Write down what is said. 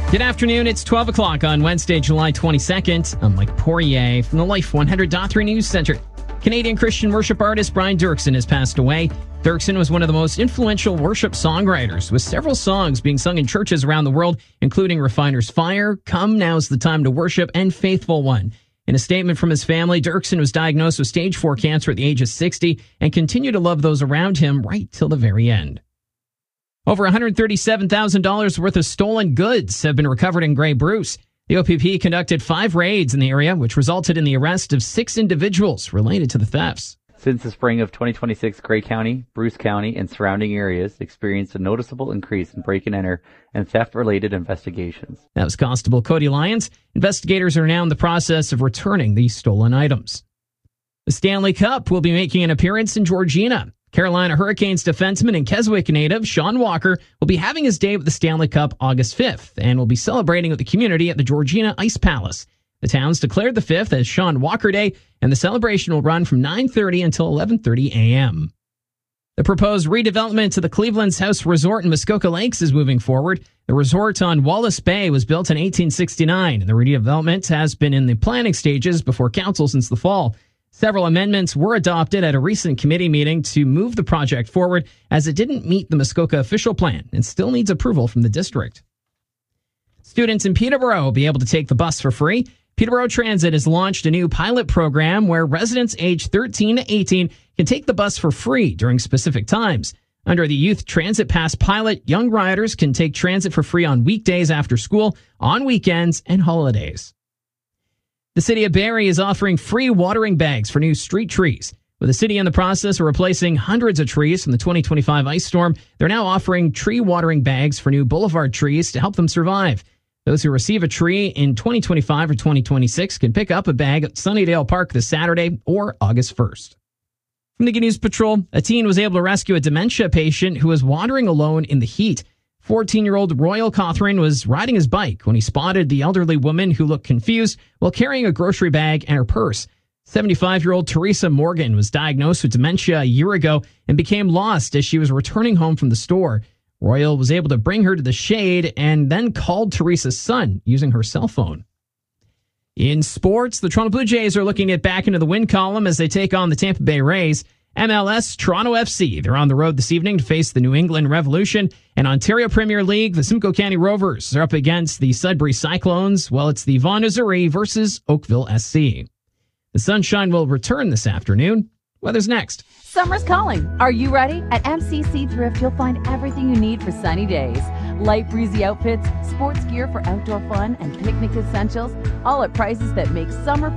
Good afternoon. It's 12 o'clock on Wednesday, July 22nd. I'm Mike Poirier from the Life 100.3 News Center. Canadian Christian worship artist Brian Dirksen has passed away. Dirksen was one of the most influential worship songwriters, with several songs being sung in churches around the world, including Refiner's Fire, Come Now's the Time to Worship, and Faithful One. In a statement from his family, Dirksen was diagnosed with stage 4 cancer at the age of 60 and continued to love those around him right till the very end. Over $137,000 worth of stolen goods have been recovered in Grey Bruce. The OPP conducted 5 raids in the area, which resulted in the arrest of 6 individuals related to the thefts. Since the spring of 2026, Grey County, Bruce County, and surrounding areas experienced a noticeable increase in break-and-enter and theft-related investigations. That was Constable Cody Lyons. Investigators are now in the process of returning these stolen items. The Stanley Cup will be making an appearance in Georgina. Carolina Hurricanes defenseman and Keswick native Sean Walker will be having his day with the Stanley Cup August 5th and will be celebrating with the community at the Georgina Ice Palace. The town's declared the 5th as Sean Walker Day, and the celebration will run from 9:30 until 11:30 a.m. The proposed redevelopment to the Cleveland's House Resort in Muskoka Lakes is moving forward. The resort on Wallace Bay was built in 1869, and the redevelopment has been in the planning stages before council since the fall. Several amendments were adopted at a recent committee meeting to move the project forward, as it didn't meet the Muskoka official plan and still needs approval from the district. Students in Peterborough will be able to take the bus for free. Peterborough Transit has launched a new pilot program where residents aged 13 to 18 can take the bus for free during specific times. Under the Youth Transit Pass pilot, young riders can take transit for free on weekdays after school, on weekends, and holidays. The city of Barrie is offering free watering bags for new street trees. With the city in the process of replacing hundreds of trees from the 2025 ice storm, they're now offering tree watering bags for new boulevard trees to help them survive. Those who receive a tree in 2025 or 2026 can pick up a bag at Sunnydale Park this Saturday or August 1st. From the Good News Patrol, a teen was able to rescue a dementia patient who was wandering alone in the heat. 14-year-old Royal Cawthron was riding his bike when he spotted the elderly woman who looked confused while carrying a grocery bag and her purse. 75-year-old Teresa Morgan was diagnosed with dementia a year ago and became lost as she was returning home from the store. Royal was able to bring her to the shade and then called Teresa's son using her cell phone. In sports, the Toronto Blue Jays are looking to get back into the win column as they take on the Tampa Bay Rays. MLS, Toronto FC, they're on the road this evening to face the New England Revolution. And Ontario Premier League, the Simcoe County Rovers are up against the Sudbury Cyclones, while it's the Vaughan Missouri versus Oakville SC. The sunshine will return this afternoon. Weather's next. Summer's calling. Are you ready? At MCC Thrift, you'll find everything you need for sunny days. Light breezy outfits, sports gear for outdoor fun, and picnic essentials, all at prices that make summer